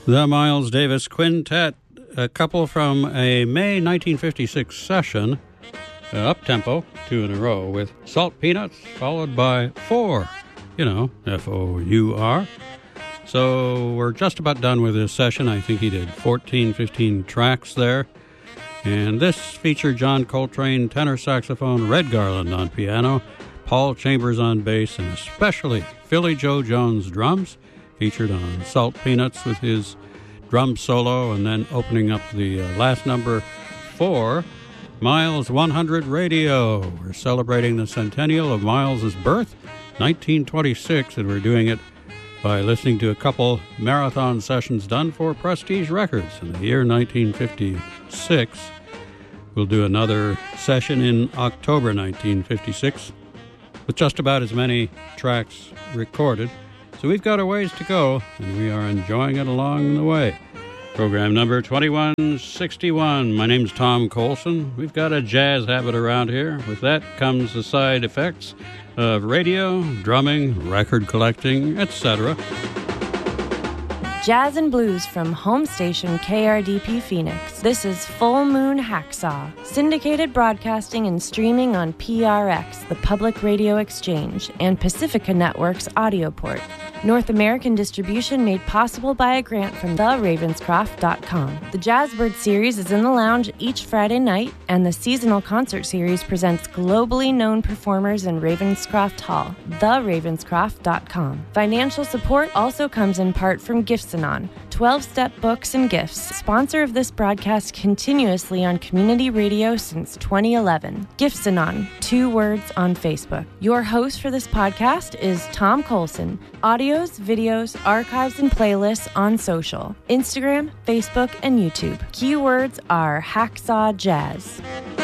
The Miles Davis Quintet, a couple from a May 1956 session, up-tempo, 2 in a row, with Salt Peanuts, followed by Four, F-O-U-R. So we're just about done with this session. I think he did 14, 15 tracks there. And this featured John Coltrane, tenor saxophone, Red Garland on piano, Paul Chambers on bass, and especially Philly Joe Jones drums, featured on Salt Peanuts with his drum solo, and then opening up the last number, Four, Miles 100 Radio. We're celebrating the centennial of Miles's birth, 1926, and we're doing it by listening to a couple marathon sessions done for Prestige Records in the year 1956. We'll do another session in October 1956 with just about as many tracks recorded. So we've got a ways to go, and we are enjoying it along the way. Program number 2161. My name's Tom Colson. We've got a jazz habit around here. With that comes the side effects of radio, drumming, record collecting, etc. Jazz and blues from home station KRDP Phoenix. This is Full Moon Hacksaw, syndicated broadcasting and streaming on PRX, the Public Radio Exchange, and Pacifica Network's Audioport. North American distribution made possible by a grant from theravenscroft.com. The Jazzbird series is in the lounge each Friday night, and the seasonal concert series presents globally known performers in Ravenscroft Hall. Theravenscroft.com. Financial support also comes in part from Gifts-Anon, 12-step books and gifts, sponsor of this broadcast continuously on community radio since 2011. Gifts-Anon, 2 words on Facebook. Your host for this podcast is Tom Colson. Audios, videos, archives, and playlists on social, Instagram, Facebook, and YouTube. Keywords are Hacksaw Jazz.